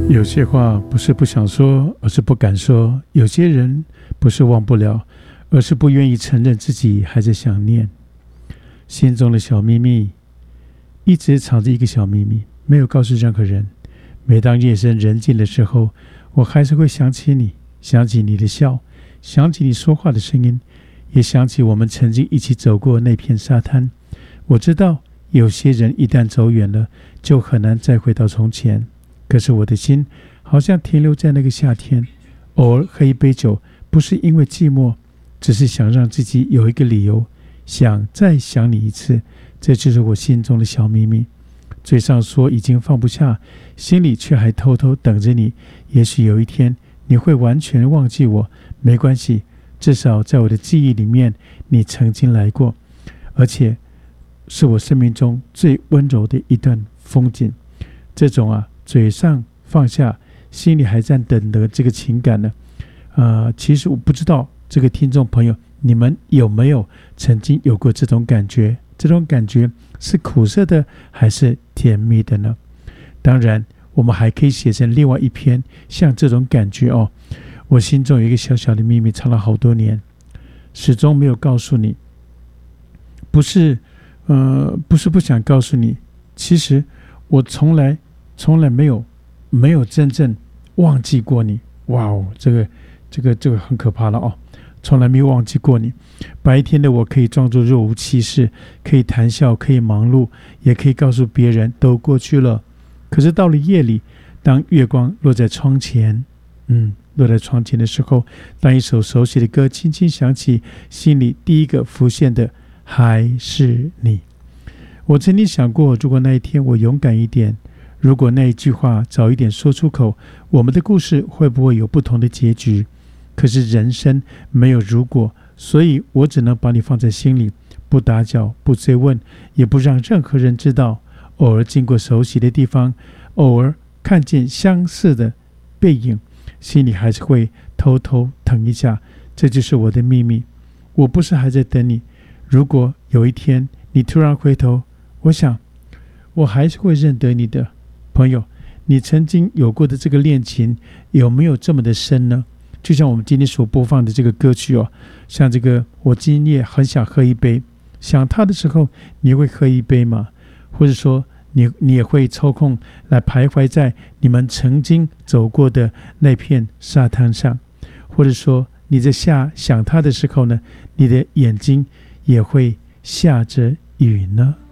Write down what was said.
有些话不是不想说，而是不敢说；有些人不是忘不了，而是不愿意承认自己还在想念。心中的小秘密，一直藏着一个小秘密，没有告诉任何人。每当夜深人静的时候，我还是会想起你，想起你的笑，想起你说话的声音，也想起我们曾经一起走过那片沙滩。我知道有些人一旦走远了，就很难再回到从前。可是我的心好像停留在那个夏天，偶尔喝一杯酒，不是因为寂寞，只是想让自己有一个理由，想再想你一次。这就是我心中的小秘密，嘴上说已经放不下，心里却还偷偷等着你。也许有一天你会完全忘记我，没关系，至少在我的记忆里面你曾经来过，而且是我生命中最温柔的一段风景。这种嘴上放下，心里还在等的这个情感呢，其实我不知道这个听众朋友你们有没有曾经有过这种感觉？这种感觉是苦涩的还是甜蜜的呢？当然我们还可以写成另外一篇像这种感觉哦。我心中有一个小小的秘密，藏了好多年，始终没有告诉你。不是不想告诉你，其实我从来没有真正忘记过你。哇哦，这个很可怕了哦，从来没有忘记过你。白天的我可以装作若无其事，可以谈笑，可以忙碌，也可以告诉别人都过去了。可是到了夜里，当月光落在窗前的时候，当一首熟悉的歌轻轻响起，心里第一个浮现的还是你。我曾经想过，如果那一天我勇敢一点，如果那一句话早一点说出口，我们的故事会不会有不同的结局？可是人生没有如果，所以我只能把你放在心里，不打搅，不追问，也不让任何人知道。偶尔经过熟悉的地方，偶尔看见相似的背影，心里还是会偷偷疼一下。这就是我的秘密。我不是还在等你，如果有一天你突然回头，我想我还是会认得你的。朋友，你曾经有过的这个恋情有没有这么的深呢？就像我们今天所播放的这个歌曲哦，像这个我今夜很想喝一杯，想他的时候你会喝一杯吗？或者说你也会抽空来徘徊在你们曾经走过的那片沙滩上？或者说你在想他的时候呢，你的眼睛也会下着雨呢？